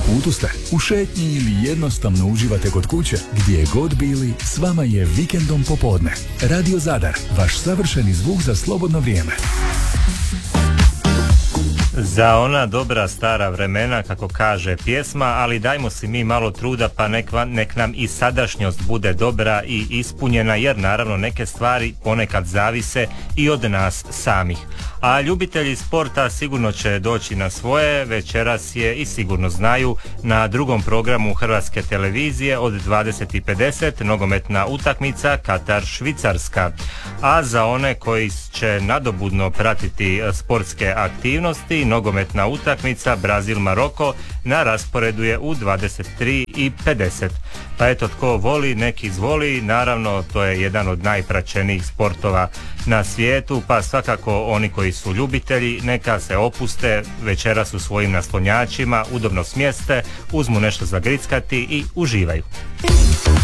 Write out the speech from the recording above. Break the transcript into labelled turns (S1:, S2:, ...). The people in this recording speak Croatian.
S1: putu ste, u šetnji ili jednostavno uživate kod kuće, gdje god bili, s vama je Vikendom popodne. Radio Zadar, vaš savršeni zvuk za slobodno vrijeme.
S2: Za ona dobra stara vremena, kako kaže pjesma, ali dajmo si mi malo truda pa nek nam i sadašnjost bude dobra i ispunjena, jer naravno neke stvari ponekad zavise i od nas samih. A ljubitelji sporta sigurno će doći na svoje. Večeras je, i sigurno znaju, na drugom programu Hrvatske televizije od 20:50 nogometna utakmica Katar-Švicarska. A za one koji će nadobudno pratiti sportske aktivnosti, nogometna utakmica Brazil-Maroko na rasporedu je u 23:50. Pa eto, tko voli, nek izvoli. Naravno, to je jedan od najpraćenijih sportova na svijetu, pa svakako oni koji su ljubitelji neka se opuste večeras u svojim naslonjačima, udobno smjeste, uzmu nešto zagrickati i uživaju.